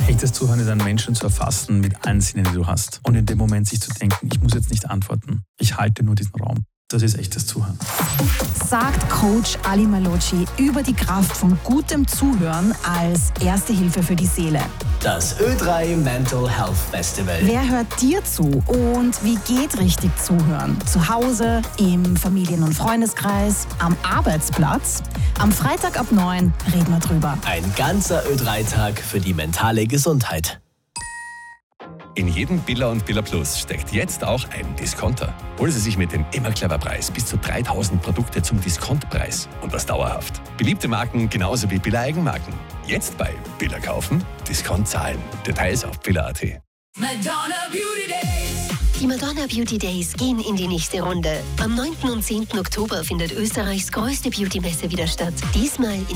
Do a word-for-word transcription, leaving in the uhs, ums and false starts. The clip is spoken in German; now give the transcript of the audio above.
Echtes Zuhören ist, einen Menschen zu erfassen mit allen Sinnen, die du hast. Und in dem Moment sich zu denken, ich muss jetzt nicht antworten. Ich halte nur diesen Raum. Das ist echtes Zuhören. Sagt Coach Ali Malocci über die Kraft von gutem Zuhören als erste Hilfe für die Seele. Das Ö drei Mental Health Festival. Wer hört dir zu und wie geht richtig Zuhören? Zu Hause, im Familien- und Freundeskreis, am Arbeitsplatz? Am Freitag ab neun reden wir drüber. Ein ganzer Ö drei Tag für die mentale Gesundheit. In jedem Billa und Billa Plus steckt jetzt auch ein Discounter. Holen Sie sich mit dem immer clever Preis bis zu dreitausend Produkte zum Diskontpreis. Und das dauerhaft. Beliebte Marken genauso wie Billa Eigenmarken. Jetzt bei Billa kaufen, Discount zahlen. Details auf billa punkt at. Madonna Beauty Days. Die Madonna Beauty Days gehen in die nächste Runde. Am neunten und zehnten Oktober findet Österreichs größte Beauty-Messe wieder statt. Diesmal in